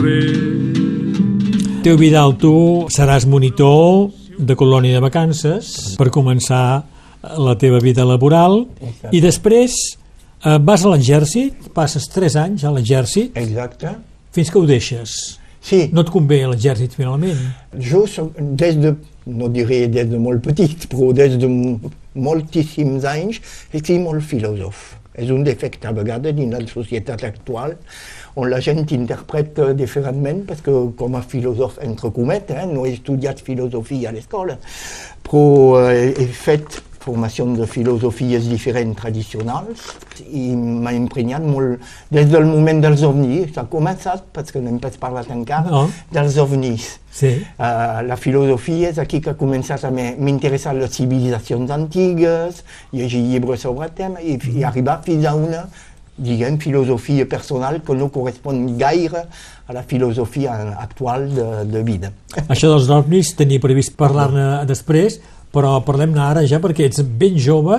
Teo Vidal, tu seràs monitor de colònia de vacances per començar la teva vida laboral. Exacte. I després vas a l'exèrcit, passes 3 anys a l'exèrcit. Exacte. Fins que ho deixes. Sí. No et convé l'exèrcit finalment? Jo soc, no diré des de molt petit, però des de moltíssims anys, estic molt filòsof. És un defecte a vegades dins la societat actual, on la gent interpreta diferentment, perquè com a filòsof, entre cometes, no he estudiat filosofia a l'escola, però he fet formacions de filosofies diferents tradicionals i m'ha impregnat molt des del moment dels ovnis. S'ha començat, perquè no hem pas parlat encara, dels ovnis. Sí. La filosofia és aquí que ha començat a m'interessar les civilitzacions antigues, llegir llibres sobre el tema i arribar fins a una, diguem, filosofia personal que no correspon gaire a la filosofia actual de vida. Això dels ovnis tenia previst parlar-ne després, però parlem-ne ara ja perquè ets ben jove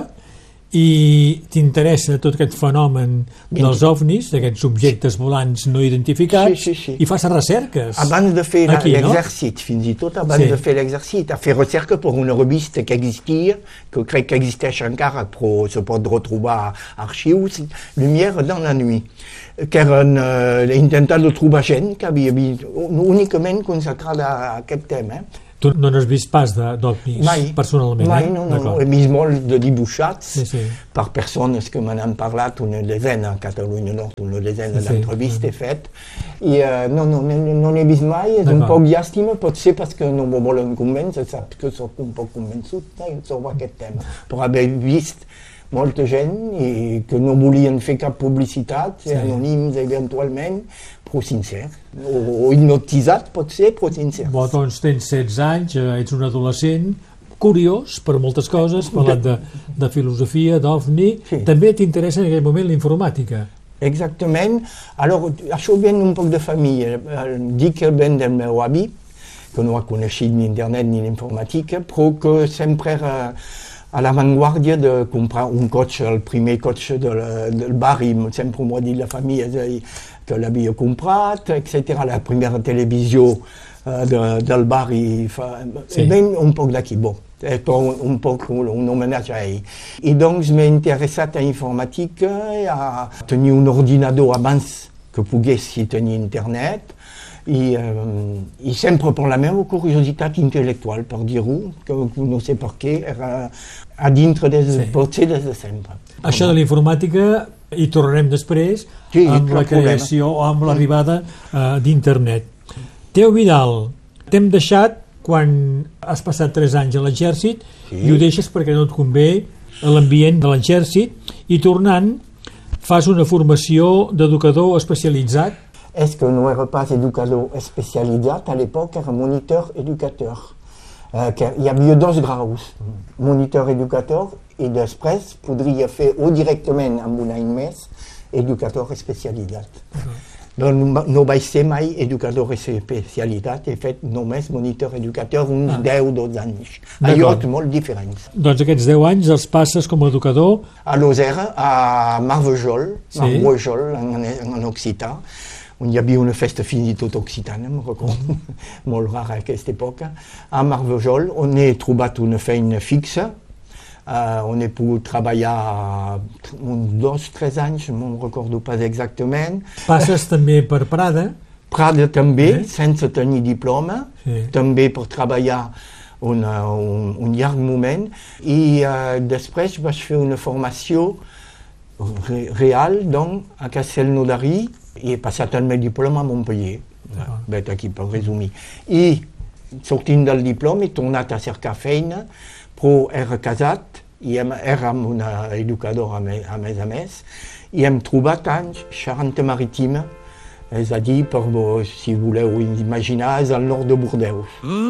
i t'interessa tot aquest fenomen dels ovnis, d'aquests objectes volants no identificats, i fas recerques. Abans de fer l'exèrcit, fins i tot abans de fer l'exèrcit, a fer recerca per una revista que existia, que crec que existeix encara, però se pot retrobar arxius, Lumière dans la nuit, que eren intentant de trobar gent que havia vist únicament consacrada a aquest tema. Tu no n'has vist pas d'ovnis personalment? Mai, no. He vist molt de dibuixats per persones que me n'han parlat, una desena a Catalunya Nord, una desena d'entrevistes he fet, i no n'he vist mai, és un poc llàstima, potser perquè no m'ho volen convèncer, sap que soc un poc convençut sobre aquest tema, per haver vist molta gent i que no volien fer cap publicitat, ser anònims eventualment, però sincer, o hipnotitzat pot ser, però sincer. Bon, doncs tens 16 anys, ets un adolescent, curiós per moltes coses, parlat de filosofia, d'ovni, també t'interessa en aquell moment la informàtica. Exactament, alors això ven un poc de família, dic que ven del meu avi, que no ha coneixit ni internet ni l'informàtica, però que sempre era a l'avantguàrdia de comprar un cotxe, el primer cotxe del barri, sempre m'ho ha dit la família que l'havia comprat, etc. La primera televisió del barri, ben un poc d'aquí, bon, un poc un homenatge a ell. I doncs m'he interessat a informàtica, a tenir un ordinador abans que poguessi tenir internet, i sempre per la meva curiositat intel·lectual, per dir-ho, que no sé per què, era a dintre potser des de sempre. Això de la informàtica hi tornarem després amb la creació o amb l'arribada d'internet. Teo Vidal, t'hem deixat quan has passat 3 anys a l'exèrcit i ho deixes perquè no et convé l'ambient de l'exèrcit i tornant fas una formació d'educador especialitzat. És que no era pas educador especialitzat, a l'època era monitor-educator. Hi havia 2 graus, monitor-educator, i després podria fer o directament amb un any més educador especialitzat. No vaig ser mai educador especialitzat, he fet només monitor-educator uns 10-12 anys, a llocs molt diferents. Doncs aquests 10 anys els passes com a educador? A Lozère, a Marvejol, en occità, on hi havia una festa fins i tot occitana, me'n recordo, molt rara a aquesta època, a Marvejol, on he trobat una feina fixa, on he pogut treballar uns 2-3 anys, no me'n recordo pas exactament. Passes també per Prada? Prada també, sense tenir diploma, també per treballar un llarg moment, i després vaig fer una formació real, doncs, a Castelnaudary, i he passat el meu diploma a Montpellier, vet aquí per resumir. I sortint del diploma he tornat a cercar feina, però era casat i era amb una educadora a més, i hem trobat anys Charente-Maritime, és a dir, si voleu imaginar, és al nord de Bordeus.